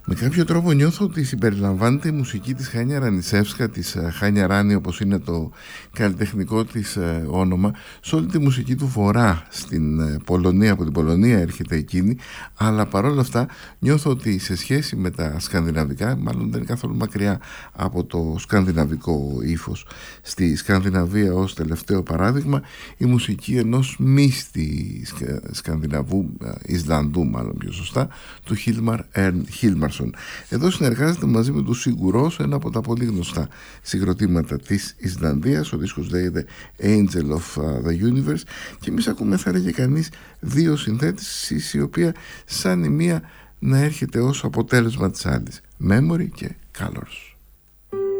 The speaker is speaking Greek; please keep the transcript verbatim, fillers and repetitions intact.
Με κάποιο τρόπο νιώθω ότι συμπεριλαμβάνεται η μουσική της Χάνια Ρανισεύσκα, της Χάνια Ράνη όπως είναι το καλλιτεχνικό της όνομα, σε όλη τη μουσική του Βορρά στην Πολωνία. Από την Πολωνία έρχεται εκείνη, αλλά παρόλα αυτά νιώθω ότι σε σχέση με τα σκανδιναβικά, μάλλον δεν είναι καθόλου μακριά από το σκανδιναβικό ύφος. Στη Σκανδιναβία, ως τελευταίο παράδειγμα, η μουσική ενός μύστη Σκανδιναβού, Ισλανδού μάλλον πιο σωστά, του Χίλμαρ Ερν Χίλμαρσον. Εδώ συνεργάζεται μαζί με τον Σιγκουρός, ένα από τα πολύ γνωστά συγκροτήματα της Ισλανδίας. Ο δίσκος λέγεται Angel of the Universe και εμείς ακούμε, θα έλεγε κανείς, δύο συνθέτησεις, η οποία σαν η μία να έρχεται ως αποτέλεσμα της άλλης, Memory και Colors.